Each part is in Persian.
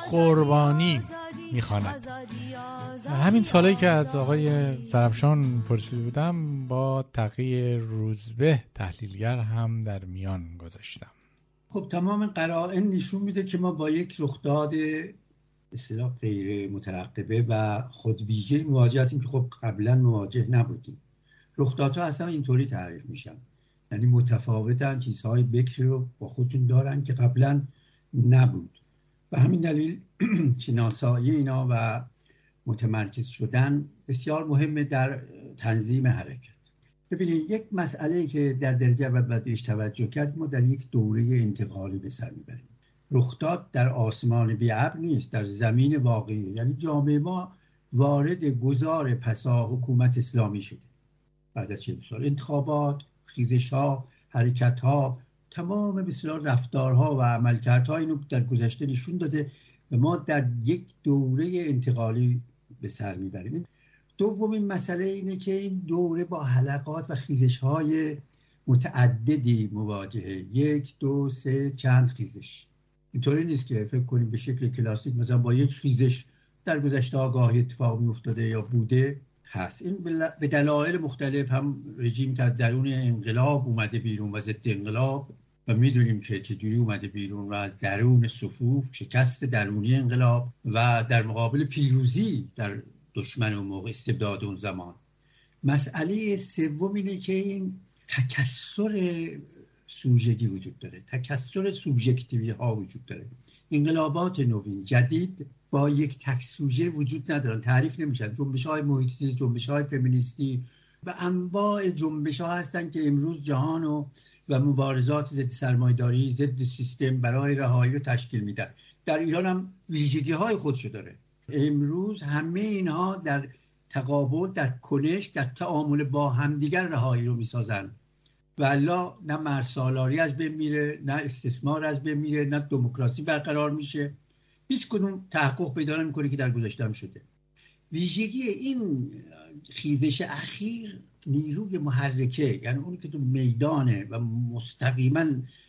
قربانی میخواند. همین سالایی که از آقای زرافشان پرسیده بودم با تقی روزبه تحلیلگر هم در میان گذاشتم. خب تمام قرائن نشون میده که ما با یک رخداد اصطلاح غیر مترقبه و خودویژه مواجه هستیم که خب قبلا مواجه نبودیم. رخدادها اصلا اینطوری تعریف میشن، یعنی متفاوتن، چیزهای بکری رو با خودشون دارن که قبلا نبود و همین دلیل شناسایی اینا و متمرکز شدن بسیار مهمه در تنظیم حرکت. ببینید یک مسئله که در درجه اول باید بهش توجه کرد، ما در یک دوره انتقالی به سر میبریم. رخداد در آسمان بی ابر نیست، در زمین واقعی، یعنی جامعه ما وارد گذار پسا حکومت اسلامی شده. بعد از 40 سال انتخابات، خیزش‌ها، حرکت‌ها، تمام بسیار رفتارها و عملکردها اینو در گذشته نشون داده و ما در یک دوره انتقالی به سر میبریم. دومین مسئله اینه که این دوره با حلقات و خیزش‌های متعددی مواجهه. 1 2 3 چند خیزش. اینطوری نیست که فکر کنیم به شکل کلاسیک مثلا با یک خیزش در گذشته آگاهی اتفاق میافتاده یا بوده هست. این به دلایل مختلف، هم رژیم که درون انقلاب اومده بیرون و ضد انقلاب و میدونیم که چجوری اومده بیرون و از درون صفوف شکست درونی انقلاب و در مقابل پیروزی در دشمن اون موقع استبداد اون زمان. مسئله سوم اینه که این تکثر سوژگی وجود داره، تکثر سوبژکتیوی ها وجود داره. انقلابات نوین جدید با یک تک سوژه وجود ندارن، تعریف نمیشن. جنبش های محیطی، جنبش های فمینیستی و انواع جنبش ها هستن که امروز جهان و مبارزات ضد سرمایه‌داری، ضد سیستم برای رهایی رو تشکیل میدن. در ایران هم ویژگی های خودشو داره. امروز همه اینها در تقابل، در کنش، در تعامل با همدیگر رهایی رو میسازن. والا نه مرسالاری از بین میره، نه استثمار از بین میره، نه دموکراسی برقرار میشه. هیچ کدوم تحقق پیدا نمیکنه که در گذشته هم شده. ویژگی این خیزش اخیر نیروی محرکه، یعنی اون که تو میدانه و مستقیما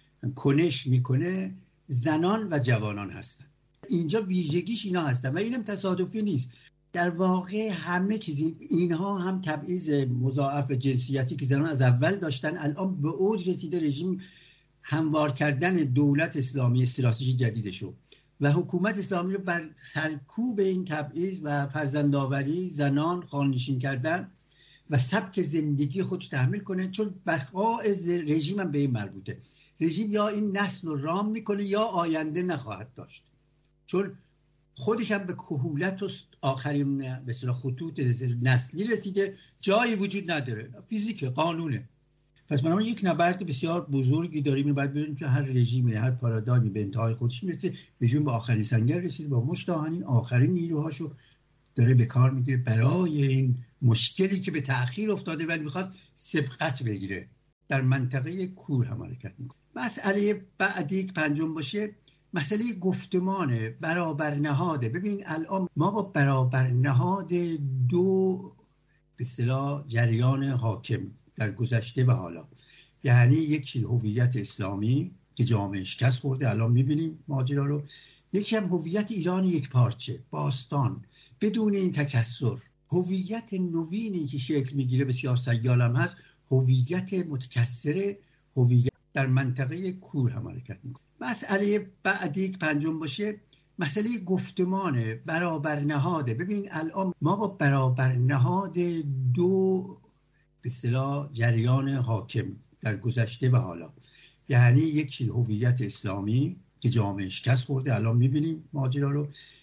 کنش میکنه، زنان و جوانان هستن. اینجا ویژگیش اینا هستن و اینم تصادفی نیست. در واقع همه چیزی، اینها هم تبعیض مضاعف جنسیتی که زنان از اول داشتن، الان به اوج رسیده. رژیم هموار کردن دولت اسلامی استراتژی جدیدشو و حکومت اسلامی رو بر سرکوب این تبعیض و فرزندآوری زنان خانه‌نشین کردن و سبک زندگی خودش تحمیل کنه، چون بقای رژیم هم به این مربوطه. رژیم یا این نسل رو رام میکنه یا آینده نخواهد داشت، چون خودش هم به کهولت و آخرین به اصطلاح خطوط نسلی رسیده، جایی وجود نداره، فیزیک قانونه. پس ما یک نبرد بسیار بزرگی داریم. این باید ببینیم که هر رژیمی، هر پارادایمی به انتهای خودش میرسه. رژیم به آخرین سنگر رسید، با مشت آهنین آخرین نیروهاشو داره به کار میگیره برای این مشکلی که به تأخیر افتاده و میخواد سبقت بگیره. در منطقه کور هم حرکت میکنه. مسئله بعدی که پنجم باشه، مسئله گفتمان برابرنهاده. ببین الان ما با برابرنهاد دو به اصطلاح جریان حاکم در گذشته و حالا، یعنی یکی هویت اسلامی که جامعه شکست خورده، الان میبینیم ماجرا رو، یکی هم هویت ایران یک پارچه باستان بدون این تکثر. هویت نوینی که شکل میگیره بسیار سیال هم هست، هویت متکثر، هویت در منطقه کور هم حرکت میکنه. مسئله بعدی که پنجم باشه، مسئله گفتمان برابرنهاده. ببین الان ما با برابرنهاد دو به اصطلاح جریان حاکم در گذشته و حالا، یعنی یکی هویت اسلامی که جامعه شکست خورده، الان میبینیم ماجرا رو،